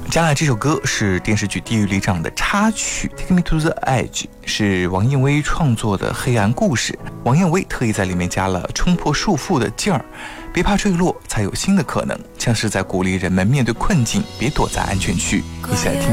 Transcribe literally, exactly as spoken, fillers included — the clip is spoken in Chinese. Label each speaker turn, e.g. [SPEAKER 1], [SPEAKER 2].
[SPEAKER 1] 接下来这首歌是电视剧《地狱力障》的插曲《Take Me to the Edge》，是王燕威创作的黑暗故事。王燕威特意在里面加了冲破束缚的劲儿，别怕坠落，才有新的可能，像是在鼓励人们面对困境，别躲在安全区。一起来听。